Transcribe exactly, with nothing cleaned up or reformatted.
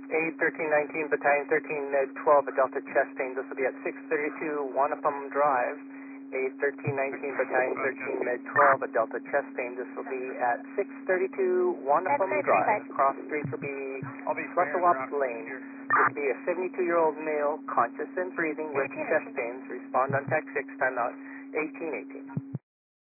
A thirteen nineteen, Battalion thirteen twelve, a Delta chest pain. This will be at six thirty-two Wanapum Drive. A thirteen nineteen, Battalion thirteen twelve, a Delta chest pain. This will be at six thirty-two Wanapum Drive. Cross streets will be Fletcherwap Lane. This will be a seventy-two-year-old male, conscious and breathing with chest pains. Respond on Tech six, time out eighteen eighteen.